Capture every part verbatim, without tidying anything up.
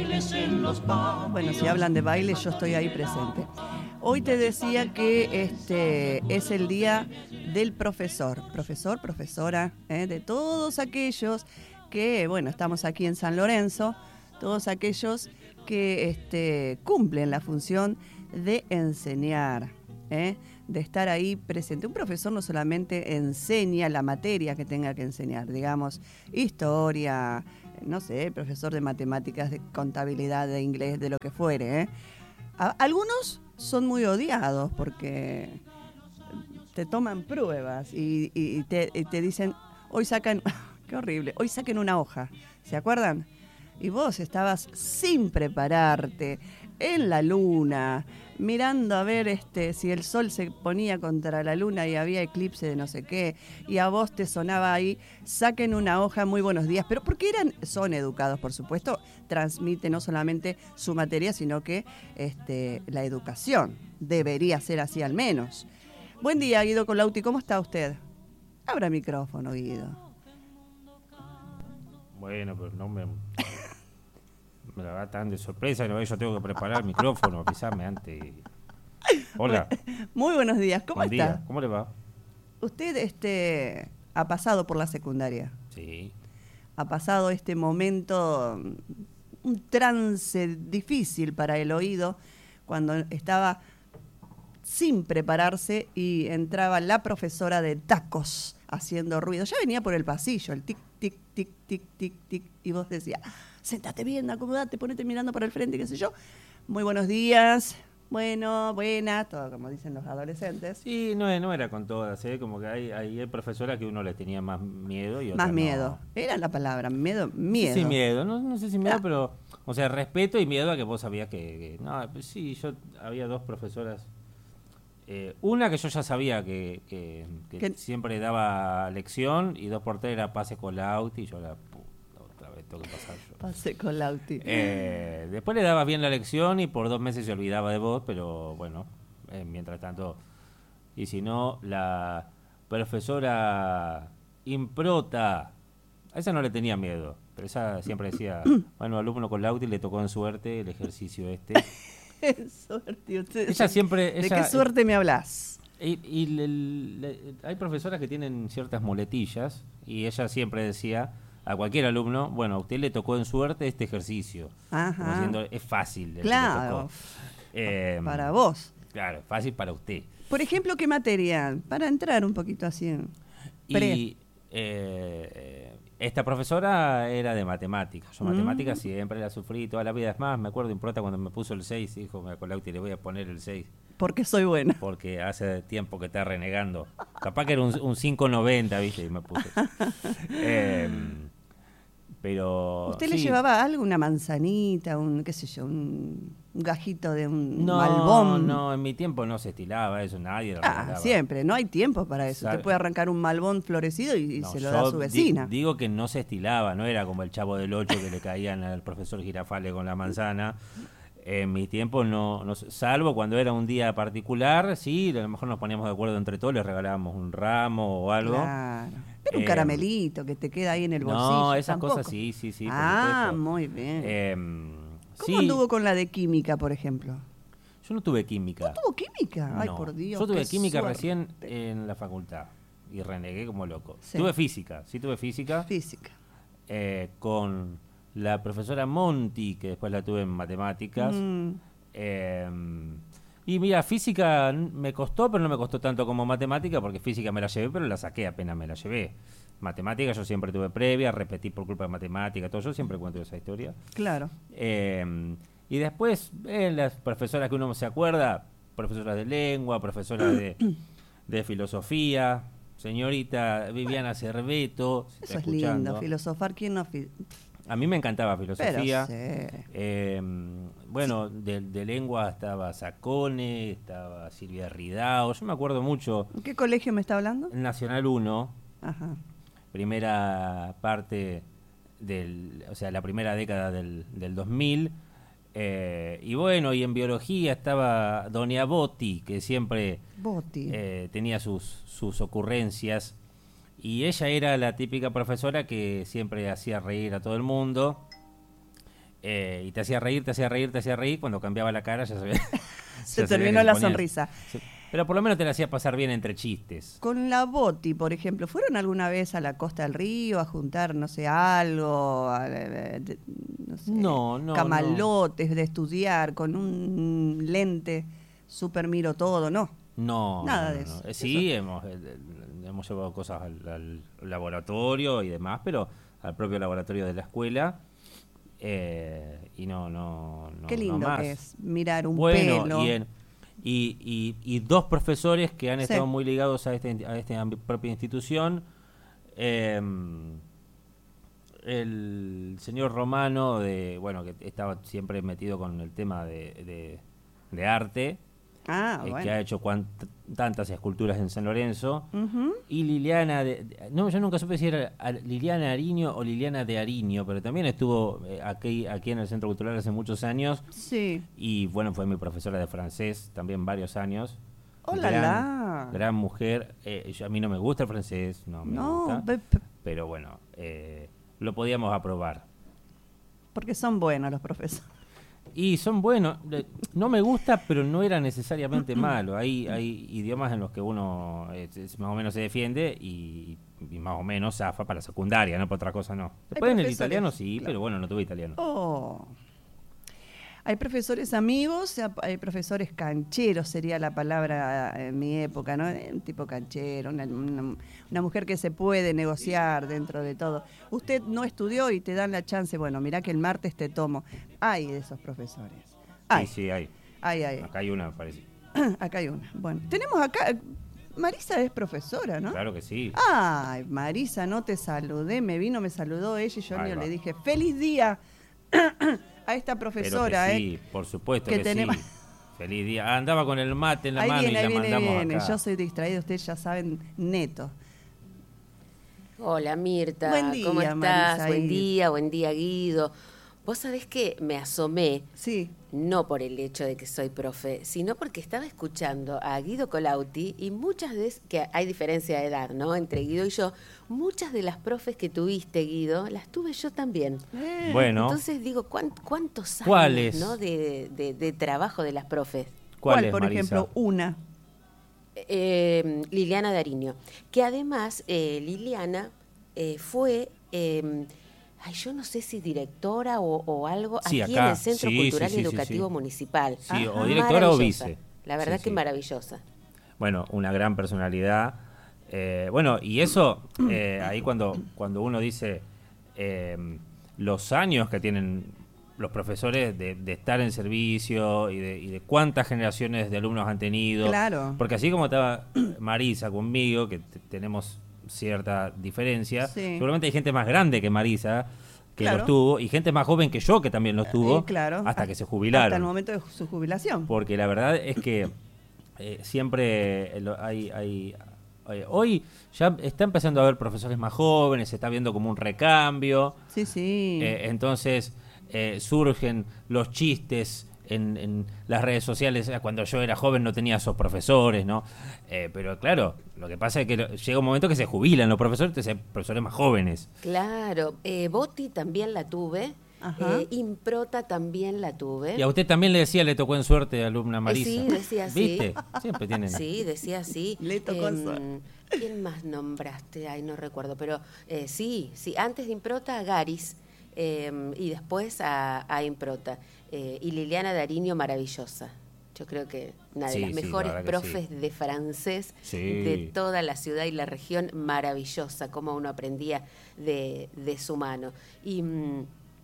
bailes en los patios. Bueno, si hablan de baile, yo estoy ahí presente. Hoy te decía que este es el día del profesor, profesor, profesora, ¿eh? De todos aquellos que, bueno, estamos aquí en San Lorenzo, todos aquellos que este, cumplen la función de enseñar, ¿eh? De estar ahí presente. Un profesor no solamente enseña la materia que tenga que enseñar, digamos, historia, no sé, profesor de matemáticas, de contabilidad, de inglés, de lo que fuere, ¿eh? A- algunos son muy odiados porque te toman pruebas y, y, y, te, y te dicen, hoy sacan, qué horrible, hoy saquen una hoja, ¿se acuerdan? Y vos estabas sin prepararte, en la luna, mirando a ver este si el sol se ponía contra la luna y había eclipse de no sé qué, y a vos te sonaba ahí, saquen una hoja, muy buenos días, pero porque eran, son educados, por supuesto, transmite no solamente su materia, sino que este, la educación debería ser así al menos. Buen día, Guido Colauti, ¿cómo está usted? Abra micrófono, Guido. Bueno, pero no me... Me la da tan de sorpresa, no, yo tengo que preparar el micrófono, avisarme antes. Hola. Muy buenos días, ¿cómo Buen está? día. ¿Cómo le va? Usted este, ha pasado por la secundaria. Sí. Ha pasado este momento, un trance difícil para el oído, cuando estaba sin prepararse y entraba la profesora de tacos haciendo ruido. Ya venía por el pasillo, el tic, tic, tic, tic, tic, tic, y vos decías, sentate bien, acomodate, ponete mirando para el frente, qué sé yo. Muy buenos días, bueno, buena, todo como dicen los adolescentes. Sí, no, no era con todas, ¿eh? Como que hay, hay profesoras que uno le tenía más miedo y otras Más miedo, no. era la palabra, miedo, miedo. Sí, sí, miedo, no, no sé si miedo, Ah. pero, o sea, respeto y miedo a que vos sabías que, que no, pues sí, yo había dos profesoras, eh, una que yo ya sabía que, que, que ¿Qué? siempre daba lección y dos por tres era pase con la auti y yo la puta, otra vez tengo que pasar yo. Pase con Lauti. Eh, después le dabas bien la lección y por dos meses se olvidaba de vos, pero bueno, eh, mientras tanto, y si no, la profesora Improta, a esa no le tenía miedo, pero esa siempre decía, bueno, alumno con Lauti le tocó en suerte el ejercicio este. Suerte, usted. Ella siempre... ¿De ella, qué suerte me hablas? Y, y le- le- hay profesoras que tienen ciertas muletillas y ella siempre decía a cualquier alumno, bueno, a usted le tocó en suerte este ejercicio. Ajá. Como diciendo, es fácil. el que le Claro, tocó. Eh, para vos. Claro, fácil para usted. Por ejemplo, ¿qué materia? Para entrar un poquito así en pre. Y eh, esta profesora era de matemáticas. Yo Mm. matemáticas siempre la sufrí toda la vida. Es más, me acuerdo Improta cuando me puso el seis, dijo, me Colauti, le voy a poner el seis. Porque soy buena. Porque hace tiempo que está renegando. Capaz que era un, un cinco noventa, ¿viste? Y me puse. Eh, pero... ¿Usted sí. le llevaba algo? ¿Una manzanita? Un, qué sé yo, un, un gajito de un No, malbón? no, en mi tiempo no se estilaba eso, nadie lo Ah, regalaba. siempre, no hay tiempo para eso. Sabe- Usted puede arrancar un malbón florecido y, y No, se lo yo da a su di- vecina. digo que no se estilaba, no era como el Chavo del Ocho que le caían al profesor Girafale con la manzana. En mi tiempo no, no, salvo cuando era un día particular, sí, a lo mejor nos poníamos de acuerdo entre todos, les regalábamos un ramo o algo. Claro. Pero un Eh, caramelito que te queda ahí en el bolsillo. No, esas tampoco. cosas sí, sí, sí. por Ah, supuesto. muy bien. Eh, ¿Cómo sí, anduvo con la de química, por ejemplo? yo no tuve química. ¿No tuvo química? Ay, No, por Dios. yo tuve qué química suerte. recién en la facultad y renegué como loco. Sí. Tuve física, sí tuve física. Física. eh, con la profesora Monti, que después la tuve en matemáticas. Mm, Eh, y mira, física me costó, pero no me costó tanto como matemática, porque física me la llevé, pero la saqué apenas me la llevé. Matemática yo siempre tuve previa, repetí por culpa de matemática, todo. Yo siempre cuento esa historia. claro. Eh, y después, eh, las profesoras que uno se acuerda, profesoras de lengua, profesoras de, de filosofía, señorita Viviana Cerveto, si Eso está es escuchando. lindo, filosofar. ¿Quién no? Fi- A mí me encantaba filosofía. Pero sí. Eh, bueno, de, de lengua estaba Sacone, estaba Silvia Ridao. Yo me acuerdo mucho. ¿En qué colegio me está hablando? Nacional uno, Ajá. primera parte del, o sea, la primera década del, del dos mil. Eh, y bueno, y en biología estaba Doña Botti, que siempre Boti. eh, tenía sus, sus ocurrencias. Y ella era la típica profesora que siempre hacía reír a todo el mundo. Eh, y te hacía reír, te hacía reír, te hacía reír. Cuando cambiaba la cara ya sabía. Se ya sabía terminó que la se ponía- sonrisa. Sí. Pero por lo menos te la hacía pasar bien entre chistes. Con la Boti, por ejemplo, ¿fueron alguna vez a la costa del río a juntar, no sé, algo, a- eh, de- no sé, No, no, camalotes de estudiar con un lente super miro todo, no? No, Nada no, de no, eso. no. Eh, Sí, hemos, eh, eh, hemos llevado cosas al, al laboratorio y demás, pero al propio laboratorio de la escuela. eh, y no, no, no, Qué no lindo más. que es mirar un Bueno, pelo. y, en- y, y, y dos profesores que han Sí. estado muy ligados a, este, a esta propia institución. eh, el señor Romano, de bueno, que estaba siempre metido con el tema de, de, de arte, Ah, eh, bueno. que ha hecho cuant- tantas esculturas en San Lorenzo. Ujú. Y Liliana, de, de- no, yo nunca supe si era a- Liliana Ariño o Liliana de Ariño, pero también estuvo eh, aquí, aquí en el Centro Cultural hace muchos años. Sí. Y bueno, fue mi profesora de francés también varios años. ¡Hola, gran, la! gran mujer. Eh, yo- a mí no me gusta el francés, no me No, gusta. ve- pe- Pero bueno, eh, lo podíamos aprobar. porque son buenos los profesores. Y son buenos. Le- No me gusta, pero no era necesariamente malo. Hay, hay idiomas en los que uno es- es más o menos se defiende y, y más o menos zafa para la secundaria, no para otra cosa, no. Después en el profesores, italiano sí, claro. pero bueno, no tuve italiano. Oh. Hay profesores amigos, hay profesores cancheros, sería la palabra en mi época, ¿no? Un tipo canchero, una, una- una mujer que se puede negociar dentro de todo. Usted no estudió y te dan la chance, bueno, mirá que el martes te tomo. Hay de esos profesores. Hay, Sí, sí, hay. hay, hay. Acá hay una, me parece. Acá hay una. Bueno, tenemos acá, Marisa es profesora, ¿no? Claro que sí. Ay, Marisa, no te saludé, me vino, me saludó ella y yo Ahí ni va. le dije, feliz día a esta Pero profesora, que ¿eh? sí, por supuesto que que, tenemos- sí. Feliz día. Ah, andaba con el mate en la Ahí mano viene, y ahí la viene, mandamos viene. acá. Yo soy distraída, ustedes ya saben, neto. Hola Mirta, Buen día, ¿cómo estás? Marisa, Buen ahí. día, buen día Guido. Vos sabés que me asomé, Sí. no por el hecho de que soy profe, sino porque estaba escuchando a Guido Colauti y muchas veces, que hay diferencia de edad, ¿no? Entre Guido y yo, muchas de las profes que tuviste, Guido, las tuve yo también. Eh, Bueno, Entonces digo, ¿cuán- ¿cuántos años ¿Cuáles? ¿no? de, de- de trabajo de las profes? ¿Cuál, ¿cuál es, por Marisa? ejemplo? Una. Eh, Liliana Dariño, que además eh, Liliana eh, fue, eh, ay, yo no sé si directora o, o algo, Sí, aquí acá. en el Centro Sí, Cultural sí, sí, y sí, Educativo sí. Municipal. Sí, o Ajá. directora o Maravillosa. vice. La verdad Sí, que sí. maravillosa. Bueno, una gran personalidad. Eh, bueno, y eso, eh, ahí cuando, cuando uno dice eh, los años que tienen los profesores de, de estar en servicio y de, y de cuántas generaciones de alumnos han tenido. Claro. Porque así como estaba Marisa conmigo, que t- tenemos cierta diferencia, Sí. seguramente hay gente más grande que Marisa que Claro. los tuvo y gente más joven que yo que también los tuvo Eh, claro. hasta que se Hasta jubilaron. el momento de su jubilación. Porque la verdad es que eh, siempre eh, lo- hay, hay eh, hoy ya está empezando a haber profesores más jóvenes, se está viendo como un recambio, Sí, sí. eh, entonces eh, surgen los chistes en, en las redes sociales. Eh, Cuando yo era joven no tenía esos profesores, ¿no? Eh, pero claro, lo que pasa es que lo- llega un momento que se jubilan los profesores, entonces hay profesores más jóvenes. Claro, eh, Boti también la tuve, Ajá. eh, Improta también la tuve. Y a usted también le decía, le tocó en suerte, alumna Marisa. sí, decía así. ¿Viste? Siempre tienen. Sí, decía así. Le tocó Em, suerte. ¿Quién más nombraste? Ay, no recuerdo, pero eh, sí, sí, antes de Improta a Garis em, y después a, a Improta. Eh, y Liliana Dariño, maravillosa. Yo creo que una de Sí, las sí, la mejores verdad que profes sí. de francés Sí. de toda la ciudad y la región, maravillosa, cómo uno aprendía de, de su mano. Y mm,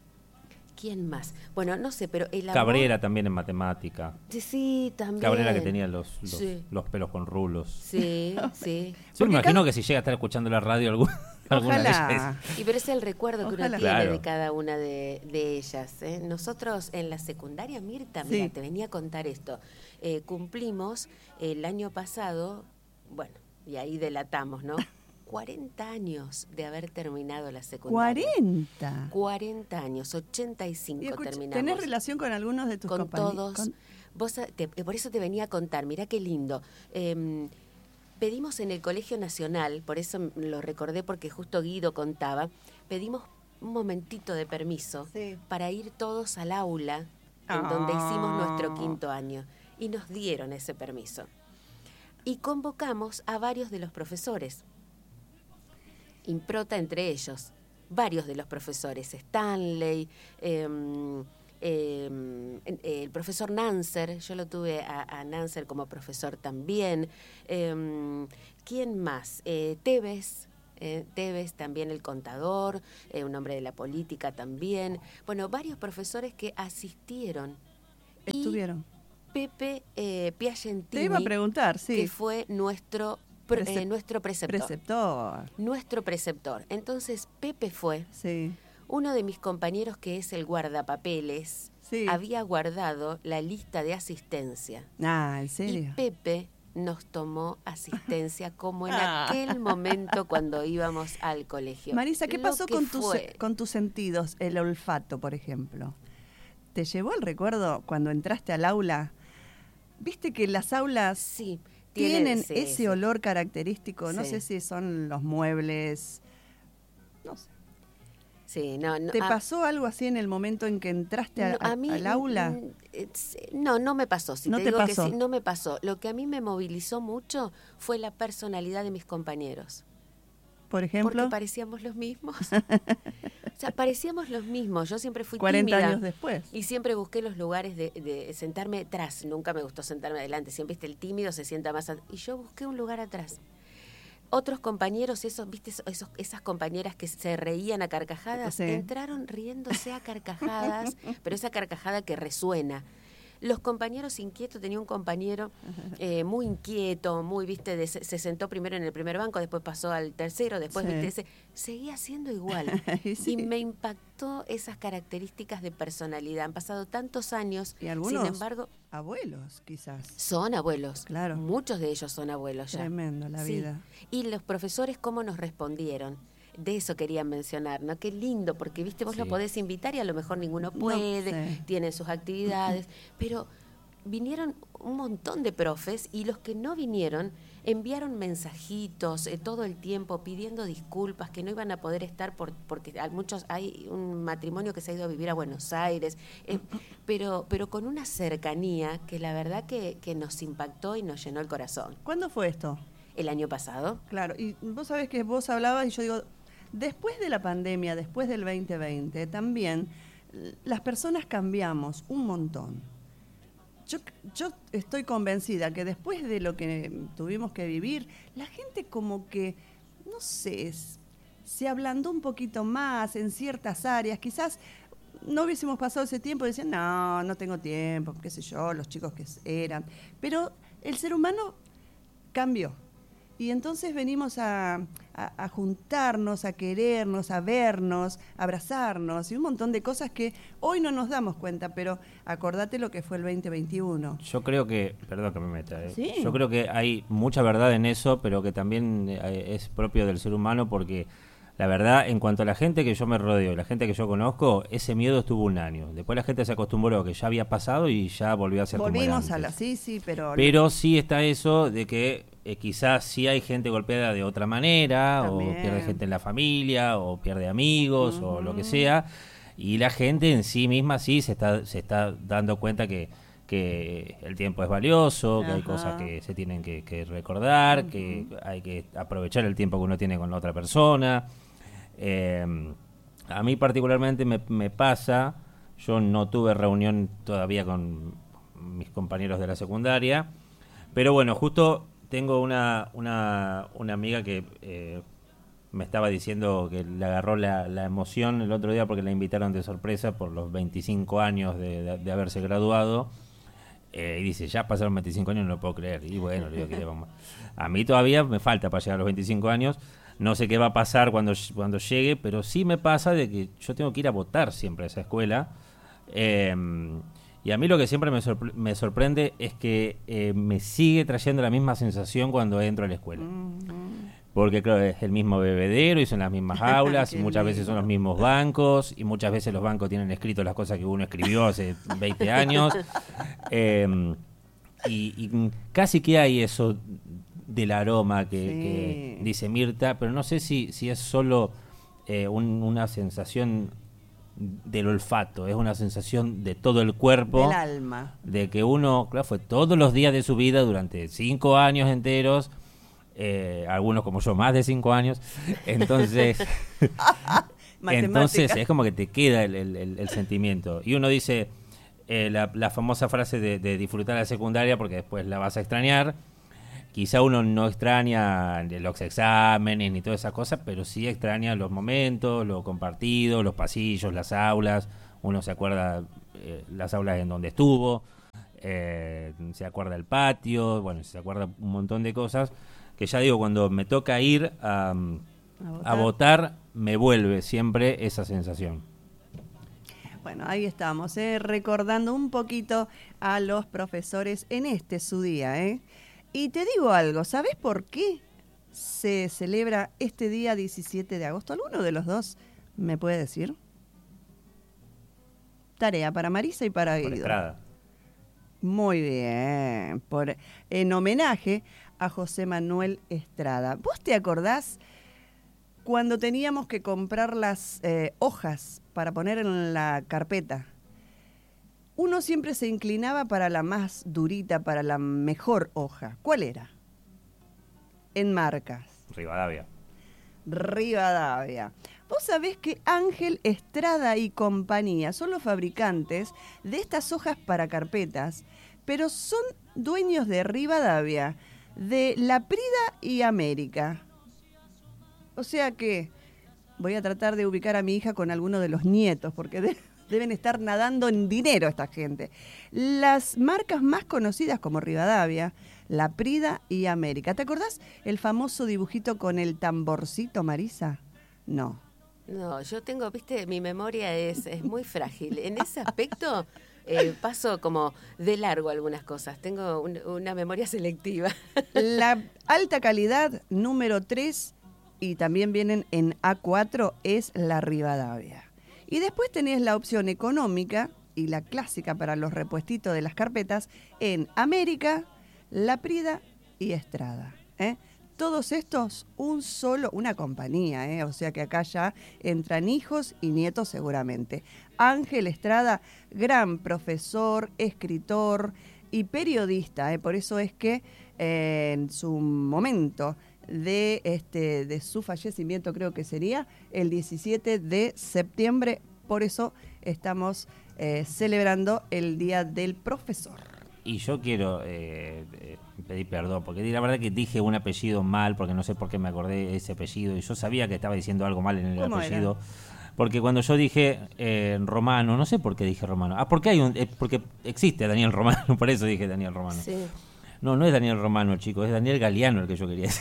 ¿quién más? Bueno, no sé, pero el amor- Cabrera también en matemática. Sí, sí, también. Cabrera que tenía los, los, Sí. los pelos con rulos. Sí, sí. Yo Porque me imagino cada- que si llega a estar escuchando la radio algún, alguna de Ojalá. ellas. Y pero es el recuerdo que Ojalá. uno tiene Claro. de cada una de, de ellas. ¿eh? Nosotros en la secundaria, Mirta, Sí. mira, te venía a contar esto. Eh, cumplimos el año pasado, bueno, y ahí delatamos, ¿no? cuarenta años de haber terminado la secundaria. cuarenta. cuarenta años, ochenta y cinco Y escucha, terminamos. ¿tenés relación con algunos de tus Con compañeros? todos. Con- Vos, sa- te- por eso te venía a contar, mirá qué lindo. Em, pedimos en el Colegio Nacional, por eso m- lo recordé porque justo Guido contaba, pedimos un momentito de permiso Sí. para ir todos al aula en Ah. donde hicimos nuestro quinto año. Y nos dieron ese permiso. Y convocamos a varios de los profesores. Improta entre ellos. Varios de los profesores. Stanley, eh, eh, el profesor Nanser, yo lo tuve a, a Nanser como profesor también. Eh, ¿Quién más? Eh, Tevez. Eh, Tevez, también el contador, eh, un hombre de la política también. Bueno, varios profesores que asistieron. Estuvieron. Y Pepe eh, Piagentini, Te iba a preguntar, sí. que fue nuestro, pre- Precep- eh, nuestro preceptor. Preceptor. Nuestro preceptor. Entonces, Pepe fue Sí. uno de mis compañeros que es el guardapapeles. Sí. Había guardado la lista de asistencia. Ah, ¿en Y serio? Pepe nos tomó asistencia como en Ah. aquel momento cuando íbamos al colegio. Marisa, ¿qué Lo pasó que con tus, fue- con tus sentidos? El olfato, por ejemplo. ¿Te llevó el recuerdo cuando entraste al aula? ¿Viste que las aulas Sí, tiene- tienen sí, ese sí. olor característico? No Sí. sé si son los muebles. No sé. Sí, no, no, ¿Te a- pasó algo así en el momento en que entraste a- no, a- a mí, al aula? mm, eh, sí, no, no me pasó. Si ¿No te, te digo pasó? que sí, no me pasó. Lo que a mí me movilizó mucho fue la personalidad de mis compañeros. Por ejemplo, Porque parecíamos los mismos. O sea, parecíamos los mismos. Yo siempre fui cuarenta tímida. años después. Y siempre busqué los lugares de, de sentarme atrás. Nunca me gustó sentarme adelante. Siempre viste el tímido se sienta más atrás. Y yo busqué un lugar atrás. Otros compañeros, esos, viste, esos, esas compañeras que se reían a carcajadas, Sí. entraron riéndose a carcajadas, pero esa carcajada que resuena. Los compañeros inquietos, tenía un compañero eh, muy inquieto, muy, viste, de- se, se sentó primero en el primer banco, después pasó al tercero, después, Sí. viste, ese, seguía siendo igual. Y sí. Y me impactó esas características de personalidad. Han pasado tantos años, Y algunos sin embargo, abuelos, quizás. son abuelos. Claro. Muchos de ellos son abuelos ya. Tremendo la Sí. vida. Y los profesores, ¿cómo nos respondieron? De eso quería mencionar, ¿no? Qué lindo, porque, viste, vos Sí. lo podés invitar y a lo mejor ninguno puede, sí. tienen sus actividades, pero vinieron un montón de profes y los que no vinieron enviaron mensajitos eh, todo el tiempo pidiendo disculpas, que no iban a poder estar por, porque a muchos hay un matrimonio que se ha ido a vivir a Buenos Aires, eh, pero, pero con una cercanía que la verdad que, que nos impactó y nos llenó el corazón. ¿Cuándo fue esto? El año pasado. Claro, y vos sabés que vos hablabas y yo digo, después de la pandemia, después del veinte veinte, también l- las personas cambiamos un montón. Yo, yo estoy convencida que después de lo que tuvimos que vivir, la gente como que, no sé, s- se ablandó un poquito más en ciertas áreas. Quizás no hubiésemos pasado ese tiempo y decían, no, no tengo tiempo, qué sé yo, los chicos que eran. Pero el ser humano cambió. Y entonces venimos a, a, a juntarnos, a querernos, a vernos, a abrazarnos y un montón de cosas que hoy no nos damos cuenta, pero acordate lo que fue el veinte veintiuno. Yo creo que, perdón que me meta, ¿eh? Sí. Yo creo que hay mucha verdad en eso, pero que también eh, es propio del ser humano porque la verdad, en cuanto a la gente que yo me rodeo y la gente que yo conozco, ese miedo estuvo un año. Después la gente se acostumbró a que ya había pasado y ya volvió a ser como era Volvimos a antes. la, sí, sí, pero... Pero sí está eso de que eh, quizás sí hay gente golpeada de otra manera, También. o pierde gente en la familia, o pierde amigos, o lo que sea, y la gente en sí misma sí se está, se está dando cuenta que, que el tiempo es valioso, que hay Ajá. cosas que se tienen que, que recordar, Ujú. que hay que aprovechar el tiempo que uno tiene con la otra persona. Eh, a mí particularmente me, me pasa, yo no tuve reunión todavía con mis compañeros de la secundaria, pero bueno, justo tengo una, una, una amiga que eh, me estaba diciendo que le agarró la, la emoción el otro día porque la invitaron de sorpresa por los veinticinco años de, de, de haberse graduado. Eh, y dice, ya pasaron veinticinco años, no lo puedo creer. Y bueno, le digo, ¿qué le vamos a... a mí todavía me falta para llegar a los veinticinco años. No sé qué va a pasar cuando, cuando llegue, pero sí me pasa de que yo tengo que ir a votar siempre a esa escuela. Eh, y a mí lo que siempre me, sorpre- me sorprende es que eh, me sigue trayendo la misma sensación cuando entro a la escuela. Porque claro, es el mismo bebedero y son las mismas aulas y Qué muchas veces son lindo. los mismos bancos y muchas veces los bancos tienen escrito las cosas que uno escribió hace veinte años. Eh, y, y casi que hay eso del aroma que, Sí. que dice Mirta, pero no sé si, si es solo eh, un- una sensación del olfato, es una sensación de todo el cuerpo. Del alma. De que uno, claro, fue todos los días de su vida durante cinco años enteros, eh, algunos como yo, más de cinco años. Entonces, entonces es como que te queda el, el- el- el sentimiento. Y uno dice eh, la, la famosa frase de, de disfrutar la secundaria porque después la vas a extrañar. Quizá uno no extraña los exámenes ni todas esas cosas, pero sí extraña los momentos, lo compartido, los pasillos, las aulas. Uno se acuerda eh, las aulas en donde estuvo, eh, se acuerda el patio, bueno, se acuerda un montón de cosas que ya digo, cuando me toca ir a, A a votar. votar, me vuelve siempre esa sensación. Bueno, ahí estamos, ¿eh? Recordando un poquito a los profesores en este su día, ¿eh? Y te digo algo, ¿sabes por qué se celebra este día diecisiete de agosto? ¿Alguno de los dos me puede decir? Tarea para Marisa y para Por Guido. Estrada. Muy bien, por, en homenaje a José Manuel Estrada. ¿Vos te acordás cuando teníamos que comprar las eh, hojas para poner en la carpeta? Uno siempre se inclinaba para la más durita, para la mejor hoja. ¿Cuál era? En marcas. Rivadavia. Rivadavia. Vos sabés que Ángel Estrada y compañía son los fabricantes de estas hojas para carpetas, pero son dueños de Rivadavia, de La Prida y América. O sea que voy a tratar de ubicar a mi hija con alguno de los nietos, porque de- deben estar nadando en dinero esta gente. Las marcas más conocidas como Rivadavia, La Prida y América. ¿Te acordás el famoso dibujito con el tamborcito, Marisa? No. No, yo tengo, viste, mi memoria es, es muy frágil. En ese aspecto eh, paso como de largo algunas cosas. Tengo un- una memoria selectiva. La alta calidad número tres, y también vienen en A cuatro, es la Rivadavia. Y después tenés la opción económica y la clásica para los repuestitos de las carpetas en América, La Prida y Estrada. ¿eh? Todos estos, un solo, una compañía, ¿eh? O sea que acá ya entran hijos y nietos seguramente. Ángel Estrada, gran profesor, escritor y periodista, ¿eh? Por eso es que eh, en su momento de, este, de su fallecimiento, creo que sería el diecisiete de septiembre, por eso estamos eh, celebrando el Día del Profesor. Y yo quiero eh, eh, pedir perdón, porque la verdad que dije un apellido mal, porque no sé por qué me acordé de ese apellido, y yo sabía que estaba diciendo algo mal en el ¿Cómo apellido, era? porque cuando yo dije eh, Romano, no sé por qué dije Romano, ah, porque hay un, eh, porque existe Daniel Romano, por eso dije Daniel Romano. Sí. No, no es Daniel Romano, chicos, es Daniel Galeano el que yo quería decir.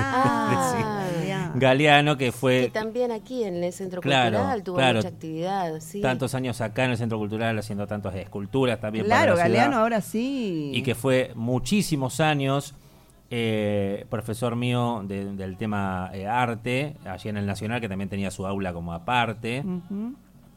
Ah, ya. Galeano, que Que fue también aquí en el Centro Claro, Cultural tuvo claro. mucha actividad. Sí. tantos años acá en el Centro Cultural haciendo tantas esculturas también para Claro, la ciudad. Galeano ahora sí. Y que fue muchísimos años eh, profesor mío de- del tema eh, arte, allí en el Nacional, que también tenía su aula como aparte. Ujú.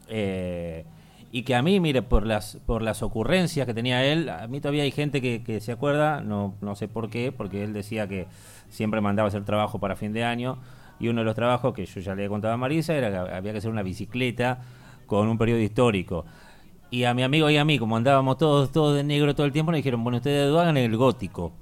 Eh, y que a mí, mire, por las por las ocurrencias que tenía él, a mí todavía hay gente que, que se acuerda, no, no sé por qué, porque él decía que siempre mandaba a hacer trabajo para fin de año, y uno de los trabajos que yo ya le contaba a Marisa era que había que hacer una bicicleta con un periodo histórico. Y a mi amigo y a mí, como andábamos todos todos de negro todo el tiempo, nos dijeron, bueno, ustedes dos hagan el gótico.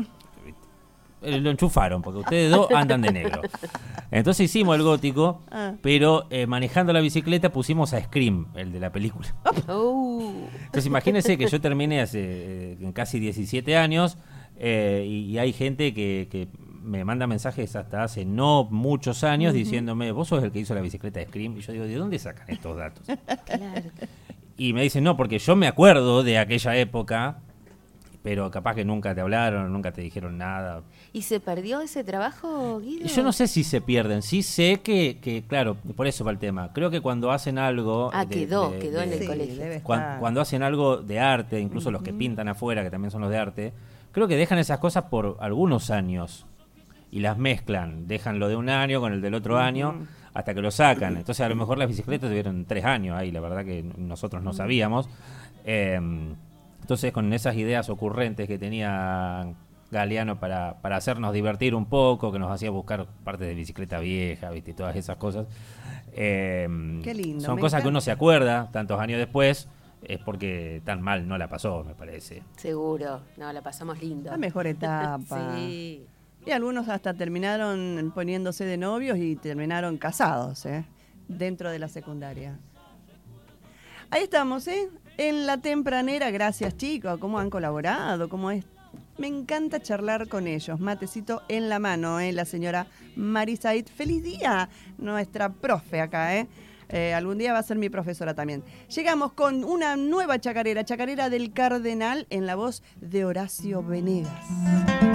Eh, Lo enchufaron, porque ustedes dos andan de negro. Entonces hicimos el gótico, Ah. pero eh, manejando la bicicleta pusimos a Scream, el de la película. Uh, Entonces imagínense que yo terminé hace eh, casi diecisiete años eh, y, y hay gente que, que me manda mensajes hasta hace no muchos años diciéndome, vos sos el que hizo la bicicleta de Scream. Y yo digo, ¿de dónde sacan estos datos? claro. Y me dicen, no, porque yo me acuerdo de aquella época, pero capaz que nunca te hablaron, nunca te dijeron nada. ¿Y se perdió ese trabajo, Guido? Yo no sé si se pierden, sí sé que, que claro, por eso va el tema. Creo que cuando hacen algo... Ah, de- quedó, de- quedó en de- el Sí, colegio. debe Cuan- estar. Cuando, hacen algo de arte, incluso los que pintan afuera, que también son los de arte, creo que dejan esas cosas por algunos años y las mezclan. Dejan lo de un año con el del otro año hasta que lo sacan. Entonces a lo mejor las bicicletas tuvieron tres años ahí, la verdad que nosotros no sabíamos. Eh, entonces con esas ideas ocurrentes que tenía Galeano para, para hacernos divertir un poco, que nos hacía buscar partes de bicicleta vieja, ¿viste? Y todas esas cosas. Eh, Qué lindo. Son cosas encanta. Que uno se acuerda tantos años después, es porque tan mal no la pasó, me parece. Seguro, no, la pasamos lindo. La mejor etapa. Sí. Y algunos hasta terminaron poniéndose de novios y terminaron casados, ¿eh? Dentro de la secundaria. Ahí estamos, ¿eh? En la tempranera, gracias chicos, cómo han colaborado, cómo es. Me encanta charlar con ellos. Matecito en la mano, ¿eh? La señora Marisaid. ¡Feliz día! Nuestra profe acá, ¿eh? Eh, algún día va a ser mi profesora también. Llegamos con una nueva chacarera, chacarera del Cardenal, en la voz de Horacio Venegas.